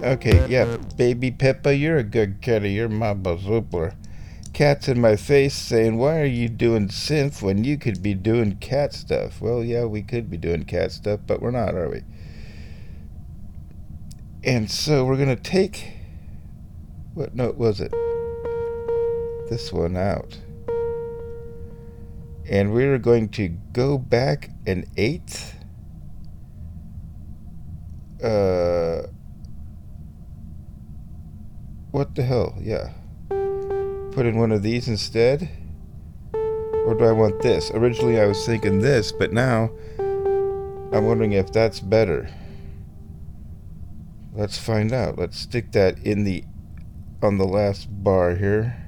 Okay, yeah, baby Pippa, you're a good kitty. You're Mama Zoopler. Cat's in my face saying, why are you doing synth when you could be doing cat stuff? Well, yeah, we could be doing cat stuff, but we're not, are we? And so we're going to take... What note was it? This one out. And we're going to go back an eighth. What the hell? Yeah. Put in one of these instead? Or do I want this? Originally I was thinking this, but now I'm wondering if that's better. Let's find out. Let's stick that in on the last bar here.